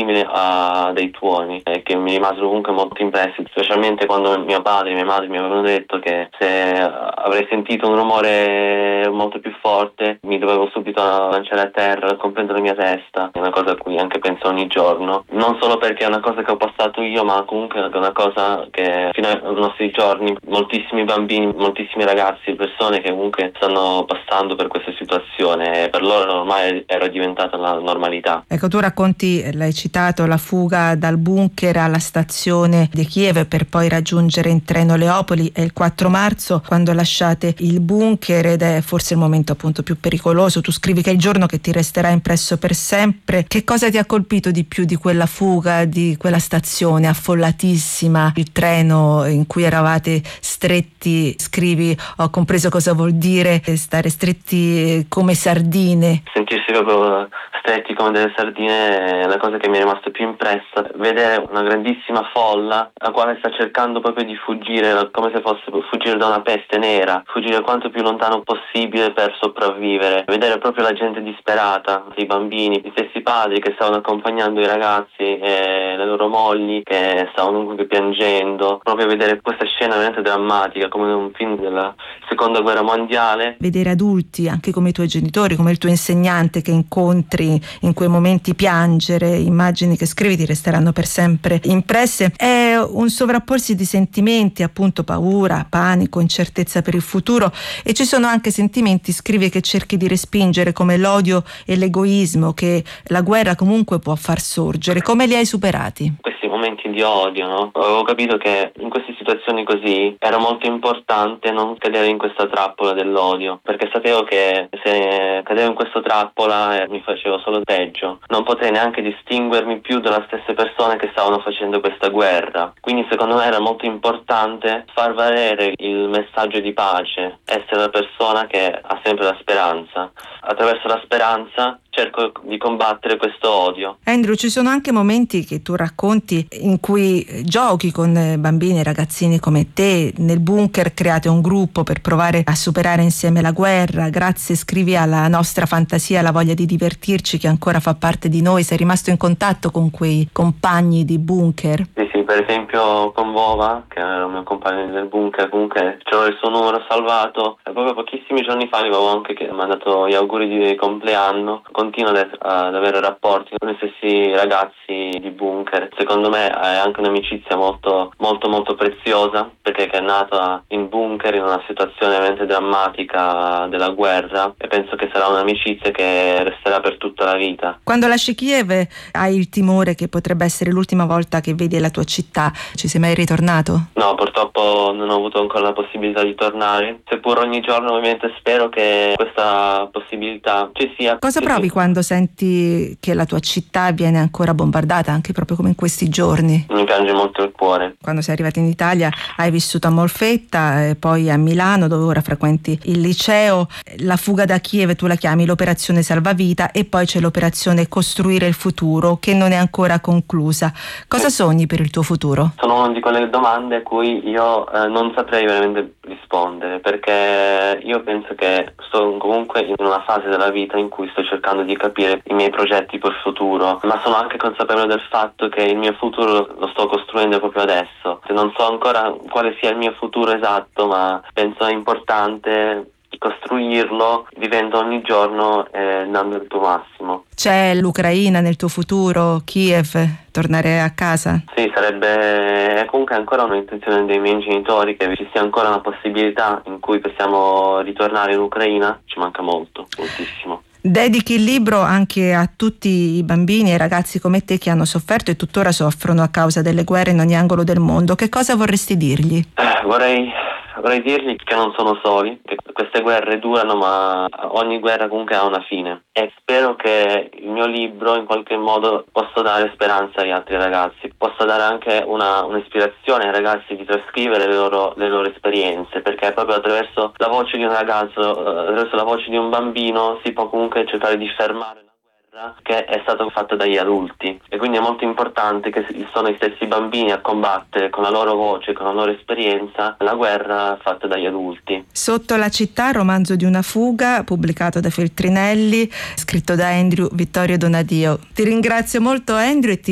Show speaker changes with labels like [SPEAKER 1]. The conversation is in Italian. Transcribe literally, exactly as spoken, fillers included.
[SPEAKER 1] simile a dei tuoni e che mi rimasero comunque molto impressi, specialmente quando mio padre e mia madre mi avevano detto che se avrei sentito un rumore molto più forte mi dovevo subito lanciare a terra, comprendere la mia testa. È una cosa a cui anche penso ogni giorno, non solo perché è una cosa che ho passato io, ma comunque è una cosa che fino ai nostri giorni moltissimi bambini, moltissimi ragazzi, persone che comunque stanno passando per questa situazione, e per loro ormai era diventata la normalità.
[SPEAKER 2] Ecco, tu racconti, l'hai citato, la fuga dal bunker alla stazione di Kiev per poi raggiungere in treno Leopoli. È il quattro marzo quando lasciate il bunker ed è forse il momento appunto più pericoloso. Tu scrivi che è il giorno che ti resterà impresso per sempre. Che cosa ti ha colpito di più di quella fuga, di quella stazione affollatissima, il treno in cui eravate stretti? Scrivi, ho compreso cosa vuol dire stare stretti come sardine.
[SPEAKER 1] Sentirsi proprio stretti come delle sardine è la cosa che mi è rimasta più impressa. Vedere una grandissima folla la quale sta cercando proprio di fuggire, come se fosse fuggire da una peste nera, fuggire quanto più lontano possibile per sopravvivere. Vedere proprio la gente disperata, i bambini, gli stessi padri che stavano accompagnando i ragazzi e le loro mogli che stavano comunque piangendo. Proprio vedere questa scena veramente drammatica, come un film della seconda guerra mondiale.
[SPEAKER 2] Vedere adulti, anche come i tuoi genitori, come il tuo insegnante che incontri in quei momenti piangere, immagini che scrivi ti resteranno per sempre impresse. È un sovrapporsi di sentimenti, appunto paura, panico, incertezza per il futuro, e ci sono anche sentimenti, scrivi, che cerchi di respingere, come l'odio e l'egoismo che la guerra comunque può far sorgere. Come li hai superati?
[SPEAKER 1] Questi momenti di odio, no? Avevo capito che in queste situazioni così era molto importante non cadere in questa trappola dell'odio, perché sapevo che se cadevo in questa trappola eh, mi facevo solo peggio. Non potrei neanche distinguermi più dalle stesse persone che stavano facendo questa guerra. Quindi secondo me era molto importante far valere il messaggio di pace, essere la persona che ha sempre la speranza. Attraverso la speranza cerco di combattere questo odio.
[SPEAKER 2] Andrew, ci sono anche momenti che tu racconti in cui giochi con bambini e ragazzini come te. Nel bunker create un gruppo per provare a superare insieme la guerra. Grazie, scrivi, alla nostra fantasia, alla voglia di divertirci che ancora fa parte di noi. Sei rimasto in contatto con quei compagni di bunker?
[SPEAKER 1] Sì, sì, per esempio con Vova, che era il mio compagno del bunker, comunque c'avevo il suo numero salvato e proprio pochissimi giorni fa gli avevo anche mandato gli auguri di compleanno. Continuo ad, ad avere rapporti con i stessi ragazzi di bunker. Secondo me è anche un'amicizia molto molto molto preziosa, perché è nata in bunker in una situazione veramente drammatica della guerra, e penso che sarà un'amicizia che resterà per tutta la vita.
[SPEAKER 2] Quando lasci Kiev hai il timore che potrebbe essere l'ultima volta che vedi la tua città? Ci sei mai ritornato?
[SPEAKER 1] No, purtroppo non ho avuto ancora la possibilità di tornare, seppur ogni giorno ovviamente spero che questa possibilità ci sia.
[SPEAKER 2] Cosa
[SPEAKER 1] Sì,
[SPEAKER 2] provi
[SPEAKER 1] sì.
[SPEAKER 2] quando senti che la tua città viene ancora bombardata, anche proprio come in questi giorni?
[SPEAKER 1] Mi piange molto il cuore.
[SPEAKER 2] Quando sei arrivato in Italia hai vissuto a Molfetta e poi a Milano, dove ora frequenti il liceo. La fuga da Kiev tu la chiami l'operazione salvavita, e poi c'è l'operazione costruire il futuro, che non è ancora conclusa. Cosa sogni per il tuo futuro?
[SPEAKER 1] Sono una di quelle domande a cui io eh, non saprei veramente rispondere, perché io penso che sto comunque in una fase della vita in cui sto cercando di capire i miei progetti per il futuro, ma sono anche consapevole del fatto che il mio futuro lo sto costruendo proprio adesso. Non so ancora quale sia il mio futuro esatto, ma penso è importante costruirlo vivendo ogni giorno e dando il tuo massimo.
[SPEAKER 2] C'è l'Ucraina nel tuo futuro, Kiev, tornare a casa?
[SPEAKER 1] Sì, sarebbe comunque ancora un'intenzione dei miei genitori che ci sia ancora una possibilità in cui possiamo ritornare in Ucraina. Ci manca molto, moltissimo.
[SPEAKER 2] Dedichi il libro anche a tutti i bambini e ragazzi come te che hanno sofferto e tuttora soffrono a causa delle guerre in ogni angolo del mondo. Che cosa vorresti dirgli?
[SPEAKER 1] Eh, vorrei, vorrei dirgli che non sono soli, che queste guerre durano, ma ogni guerra comunque ha una fine. E spero che il mio libro in qualche modo possa dare speranza agli altri ragazzi, possa dare anche una, un'ispirazione ai ragazzi di trascrivere le loro, le loro esperienze, perché proprio attraverso la voce di un ragazzo, attraverso la voce di un bambino si può comunque cercare di fermare la guerra che è stata fatta dagli adulti, e quindi è molto importante che sono i stessi bambini a combattere con la loro voce, con la loro esperienza, la guerra fatta dagli adulti.
[SPEAKER 2] Sotto la città, romanzo di una fuga, pubblicato da Feltrinelli, scritto da Andrew Vittorio Donadio. Ti ringrazio molto, Andrew, e ti